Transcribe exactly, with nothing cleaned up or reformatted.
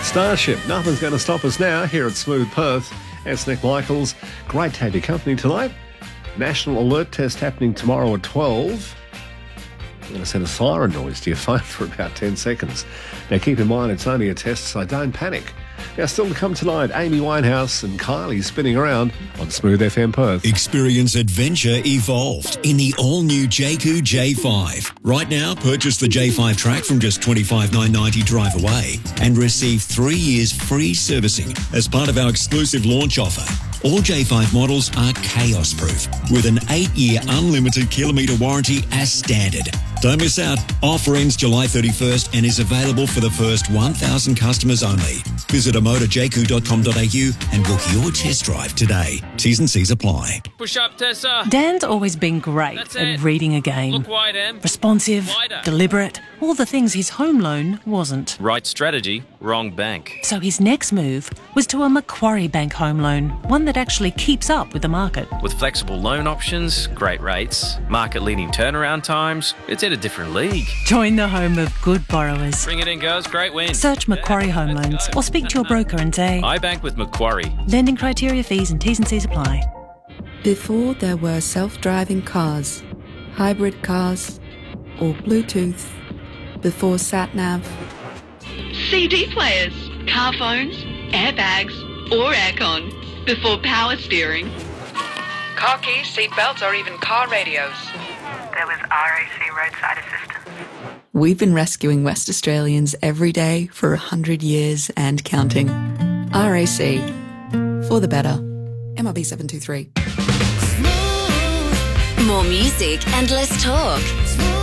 Starship, nothing's going to stop us now here at Smooth Perth. It's Nick Michaels. Great to have your company tonight. National alert test happening tomorrow at twelve. I'm going to send a siren noise to your phone for about ten seconds. Now keep in mind it's only a test, so don't panic. Now still to come tonight, Amy Winehouse and Kylie spinning around on Smooth F M Perth. Experience adventure evolved in the all-new Jayco J five. Right now, purchase the J five track from just twenty-five thousand nine hundred ninety dollars drive away and receive three years free servicing as part of our exclusive launch offer. All J five models are chaos-proof with an eight-year unlimited kilometre warranty as standard. Don't miss out. Offer ends July thirty-first and is available for the first one thousand customers only. Visit a motor jayco dot com dot a u and book your test drive today. T's and C's apply. Push up, Tessa. Dan's always been great That's at it. reading a game. Look wide, Em. Responsive, Wider. deliberate, all the things his home loan wasn't. Right strategy, wrong bank. So his next move was to a Macquarie Bank home loan, one that actually keeps up with the market. With flexible loan options, great rates, market-leading turnaround times, it's in a different league. Join the home of good borrowers. Bring it in, girls. Great win. Search Macquarie Home Loans or speak to your broker and say, I bank with Macquarie. lending criteria, fees and T's and C's apply. Before there were self-driving cars, hybrid cars, or Bluetooth, before sat-nav, C D players, car phones, airbags, or aircon. Before power steering. Car keys, seat belts, or even car radios. There was R A C roadside assistance. we've been rescuing West Australians every day for a hundred years and counting. R A C, for the better. M R B seven two three. More music and less talk.